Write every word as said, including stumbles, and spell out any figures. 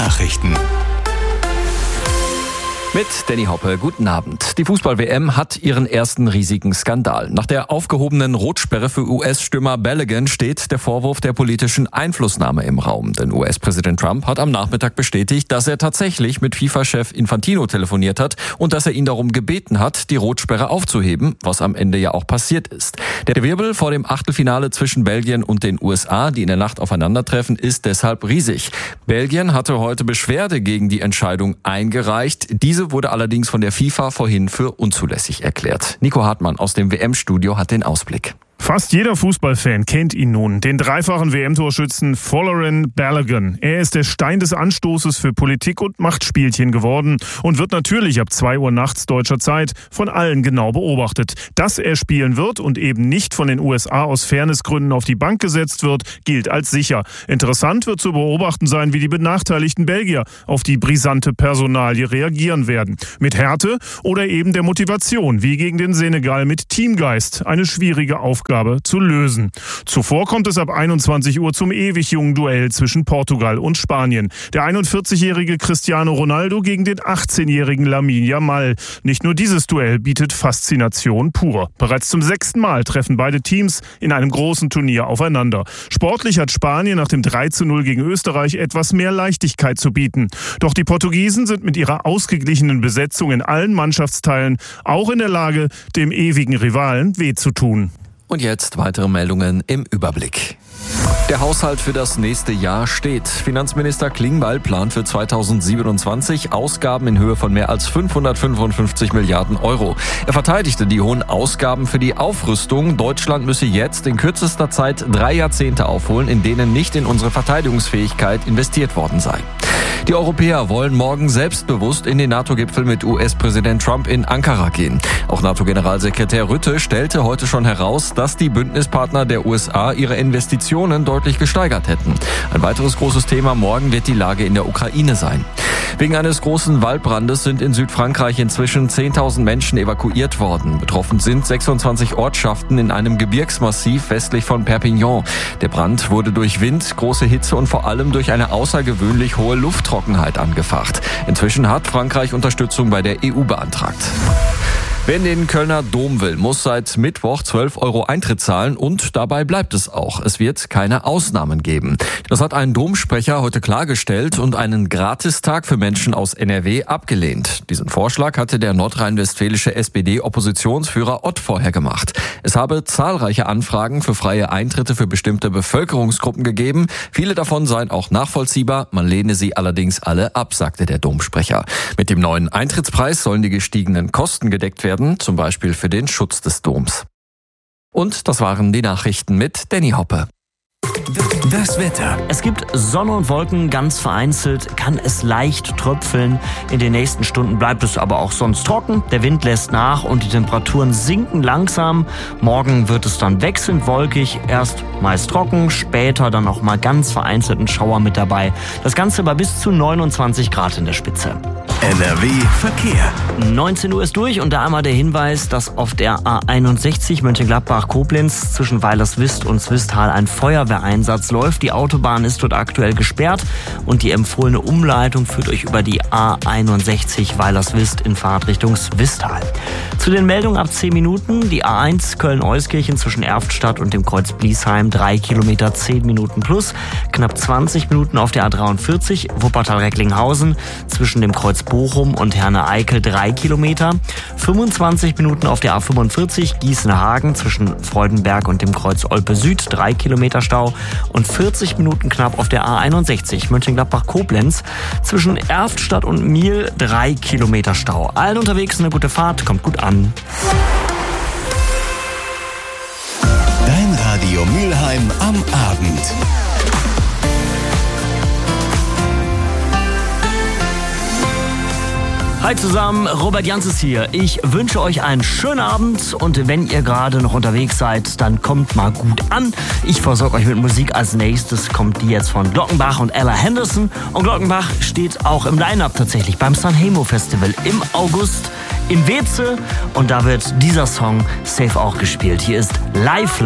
Nachrichten. Mit Danny Hoppe, guten Abend. Die Fußball-W M hat ihren ersten riesigen Skandal. Nach der aufgehobenen Rotsperre für U S-Stürmer Balogun steht der Vorwurf der politischen Einflussnahme im Raum. Denn U S-Präsident Trump hat am Nachmittag bestätigt, dass er tatsächlich mit FIFA-Chef Infantino telefoniert hat und dass er ihn darum gebeten hat, die Rotsperre aufzuheben, was am Ende ja auch passiert ist. Der Wirbel vor dem Achtelfinale zwischen Belgien und den U S A, die in der Nacht aufeinandertreffen, ist deshalb riesig. Belgien hatte heute Beschwerde gegen die Entscheidung eingereicht. Diese wurde allerdings von der FIFA vorhin für unzulässig erklärt. Nico Hartmann aus dem W M-Studio hat den Ausblick. Fast jeder Fußballfan kennt ihn nun, den dreifachen W M-Torschützen Folarin Balogun. Er ist der Stein des Anstoßes für Politik und Machtspielchen geworden und wird natürlich ab zwei Uhr nachts deutscher Zeit von allen genau beobachtet. Dass er spielen wird und eben nicht von den U S A aus Fairnessgründen auf die Bank gesetzt wird, gilt als sicher. Interessant wird zu beobachten sein, wie die benachteiligten Belgier auf die brisante Personalie reagieren werden. Mit Härte oder eben der Motivation, wie gegen den Senegal mit Teamgeist. Eine schwierige Aufgabe zu lösen. Zuvor kommt es ab einundzwanzig Uhr zum ewig jungen Duell zwischen Portugal und Spanien. Der einundvierzigjährige Cristiano Ronaldo gegen den achtzehnjährigen Lamine Yamal. Nicht nur dieses Duell bietet Faszination pur. Bereits zum sechsten Mal treffen beide Teams in einem großen Turnier aufeinander. Sportlich hat Spanien nach dem drei zu null gegen Österreich etwas mehr Leichtigkeit zu bieten. Doch die Portugiesen sind mit ihrer ausgeglichenen Besetzung in allen Mannschaftsteilen auch in der Lage, dem ewigen Rivalen weh zu tun. Und jetzt weitere Meldungen im Überblick. Der Haushalt für das nächste Jahr steht. Finanzminister Klingbeil plant für zweitausendsiebenundzwanzig Ausgaben in Höhe von mehr als fünfhundertfünfundfünfzig Milliarden Euro. Er verteidigte die hohen Ausgaben für die Aufrüstung. Deutschland müsse jetzt in kürzester Zeit drei Jahrzehnte aufholen, in denen nicht in unsere Verteidigungsfähigkeit investiert worden sei. Die Europäer wollen morgen selbstbewusst in den NATO-Gipfel mit U S-Präsident Trump in Ankara gehen. Auch NATO-Generalsekretär Rutte stellte heute schon heraus, dass die Bündnispartner der U S A ihre Investitionen deutlich gesteigert hätten. Ein weiteres großes Thema morgen wird die Lage in der Ukraine sein. Wegen eines großen Waldbrandes sind in Südfrankreich inzwischen zehntausend Menschen evakuiert worden. Betroffen sind sechsundzwanzig Ortschaften in einem Gebirgsmassiv westlich von Perpignan. Der Brand wurde durch Wind, große Hitze und vor allem durch eine außergewöhnlich hohe Lufttrockenheit angefacht. Inzwischen hat Frankreich Unterstützung bei der E U beantragt. Wer in den Kölner Dom will, muss seit Mittwoch zwölf Euro Eintritt zahlen und dabei bleibt es auch. Es wird keine Ausnahmen geben. Das hat ein Domsprecher heute klargestellt und einen Gratistag für Menschen aus N R W abgelehnt. Diesen Vorschlag hatte der nordrhein-westfälische S P D-Oppositionsführer Ott vorher gemacht. Es habe zahlreiche Anfragen für freie Eintritte für bestimmte Bevölkerungsgruppen gegeben. Viele davon seien auch nachvollziehbar, man lehne sie allerdings alle ab, sagte der Domsprecher. Mit dem neuen Eintrittspreis sollen die gestiegenen Kosten gedeckt werden, zum Beispiel für den Schutz des Doms. Und das waren die Nachrichten mit Danny Hoppe. Das Wetter. Es gibt Sonne und Wolken, ganz vereinzelt kann es leicht tröpfeln. In den nächsten Stunden bleibt es aber auch sonst trocken. Der Wind lässt nach und die Temperaturen sinken langsam. Morgen wird es dann wechselnd wolkig, erst meist trocken, später dann auch mal ganz vereinzelten Schauer mit dabei. Das Ganze bei bis zu neunundzwanzig Grad in der Spitze. N R W Verkehr. neunzehn Uhr ist durch und da einmal der Hinweis, dass auf der A einundsechzig Mönchengladbach-Koblenz zwischen Weilerswist und Swistal ein Feuerwehreinsatz läuft. Die Autobahn ist dort aktuell gesperrt und die empfohlene Umleitung führt euch über die A einundsechzig Weilerswist in Fahrtrichtung Swistal. Zu den Meldungen ab zehn Minuten. Die A eins Köln-Euskirchen zwischen Erftstadt und dem Kreuz Bliesheim drei Kilometer zehn Minuten plus. Knapp zwanzig Minuten auf der A dreiundvierzig Wuppertal-Recklinghausen zwischen dem Kreuz Bochum und Herne-Eickel drei Kilometer. fünfundzwanzig Minuten auf der A fünfundvierzig Gießen-Hagen zwischen Freudenberg und dem Kreuz Olpe Süd drei Kilometer Stau. Und vierzig Minuten knapp auf der A einundsechzig Mönchengladbach-Koblenz zwischen Erftstadt und Miel drei Kilometer Stau. Allen unterwegs eine gute Fahrt, kommt gut an. Dein Radio Mülheim am Abend. Hi zusammen, Robert Janzes hier. Ich wünsche euch einen schönen Abend und wenn ihr gerade noch unterwegs seid, dann kommt mal gut an. Ich versorge euch mit Musik. Als nächstes kommt die jetzt von Glockenbach und Ella Henderson. Und Glockenbach steht auch im Line-Up tatsächlich beim Sanremo Festival im August in Weze. Und da wird dieser Song safe auch gespielt. Hier ist Lifeline.